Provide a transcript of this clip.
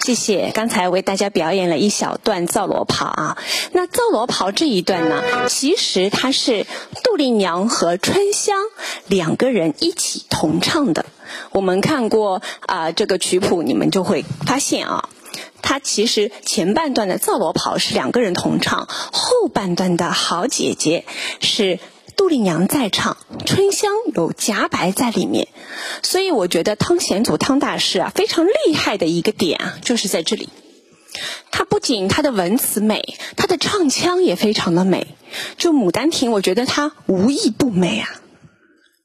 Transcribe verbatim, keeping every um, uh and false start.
谢谢。刚才为大家表演了一小段皂罗袍啊。那皂罗袍这一段呢，其实它是杜丽娘和春香两个人一起同唱的。我们看过啊、呃、这个曲谱，你们就会发现啊，它其实前半段的皂罗袍是两个人同唱，后半段的好姐姐是杜丽娘在唱，春香有夹白在里面。所以我觉得汤显祖汤大师啊非常厉害的一个点啊，就是在这里。他不仅他的文词美，他的唱腔也非常的美。就《牡丹亭》，我觉得他无一不美啊。